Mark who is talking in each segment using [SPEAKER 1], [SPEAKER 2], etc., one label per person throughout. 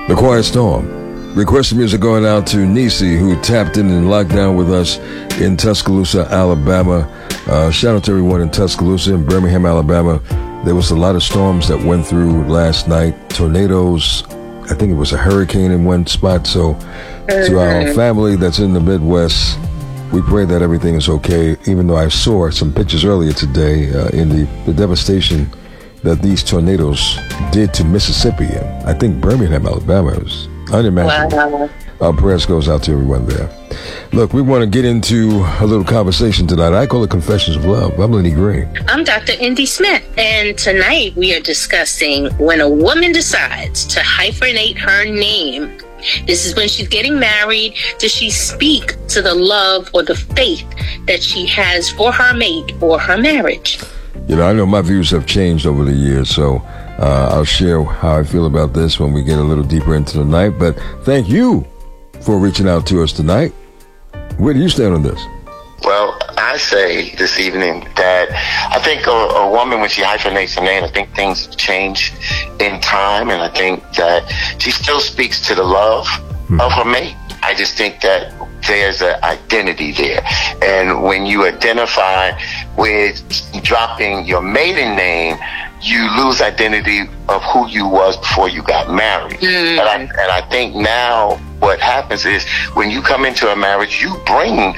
[SPEAKER 1] The Quiet Storm. Requested music going out to Nisi, who tapped in and locked down with us in Tuscaloosa, Alabama. Shout out to everyone in Tuscaloosa and Birmingham, Alabama. There was a lot of storms that went through last night. Tornadoes. I think it was a hurricane in one spot. So to our family that's in the Midwest, we pray that everything is okay, even though I saw some pictures earlier today in the devastation that these tornadoes did to Mississippi. And I think Birmingham, Alabama was unimaginable. Wow. Our prayers goes out to everyone there. Look, we want to get into a little conversation tonight. I call it Confessions of Love. I'm Lenny Green.
[SPEAKER 2] I'm Dr. Indy Smith. And tonight we are discussing when a woman decides to hyphenate her name. This is when she's getting married. Does she speak to the love or the faith that she has for her mate or her marriage?
[SPEAKER 1] You know, I know my views have changed over the years, so I'll share how I feel about this when we get a little deeper into the night. But thank you for reaching out to us tonight. Where do you stand on this?
[SPEAKER 3] Well, I say this evening that I think a woman, when she hyphenates her name, I think things change in time, and I think that she still speaks to the love of her mate. I just think that there's an identity there. And when you identify with dropping your maiden name, you lose identity of who you was before you got married. And I think now what happens is when you come into a marriage, you bring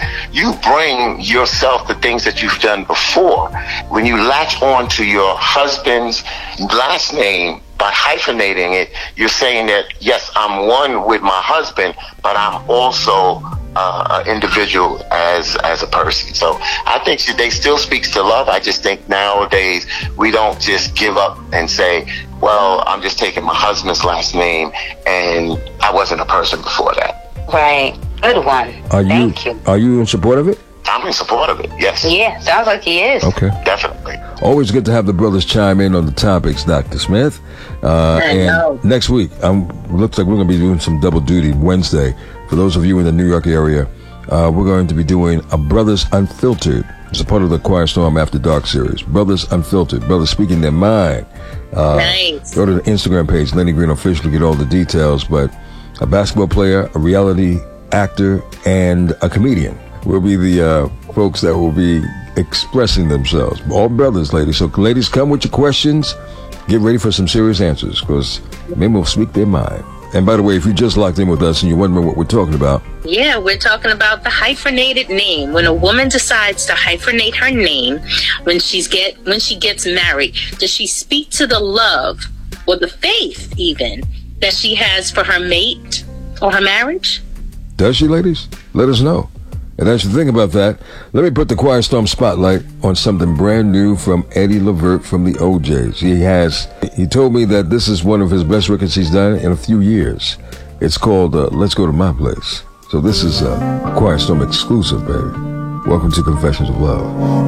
[SPEAKER 3] yourself, the things that you've done before. When you latch on to your husband's last name by hyphenating it, you're saying that, yes, I'm one with my husband, but I'm also an individual as a person. So I think they still speaks to love. I just think nowadays we don't just give up and say, well, I'm just taking my husband's last name and I wasn't a person before that.
[SPEAKER 2] Right. Good one. Thank you.
[SPEAKER 1] Are you in support of it?
[SPEAKER 3] I'm in support of it, yes.
[SPEAKER 2] Yeah, sounds like he is.
[SPEAKER 1] Okay.
[SPEAKER 3] Definitely.
[SPEAKER 1] Always good to have the brothers chime in on the topics, Dr. Smith. And next week, looks like we're going to be doing some double duty Wednesday. For those of you in the New York area, we're going to be doing a Brothers Unfiltered. It's a part of the Quiet Storm After Dark series. Brothers Unfiltered. Brothers speaking their mind.
[SPEAKER 2] Nice.
[SPEAKER 1] Go to the Instagram page, Lenny Green Official, to get all the details. But a basketball player, a reality actor, and a comedian will be the folks that will be expressing themselves. All brothers, ladies. So ladies, come with your questions. Get ready for some serious answers, because men will speak their mind. And by the way, if you just locked in with us and you're wondering what we're talking about.
[SPEAKER 2] Yeah, we're talking about the hyphenated name. When a woman decides to hyphenate her name, when she gets married, does she speak to the love or the faith even that she has for her mate or her marriage?
[SPEAKER 1] Does she, ladies? Let us know. And as you think about that, let me put the Quiet Storm spotlight on something brand new from Eddie Levert from the OJs. He told me that this is one of his best records he's done in a few years. It's called Let's Go to My Place. So this is a Quiet Storm exclusive, baby. Welcome to Confessions of Love.